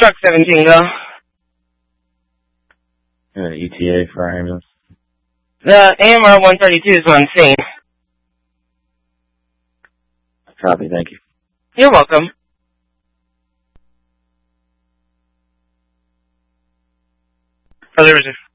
Truck 17, go. ETA for our ambulance. The AMR 132 is on scene. Copy, thank you. You're welcome. Further reserve.